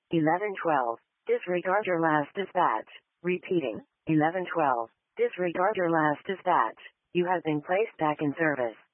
1112. Disregard your last dispatch. Repeating. 1112. Disregard your last dispatch. You have been placed back in service.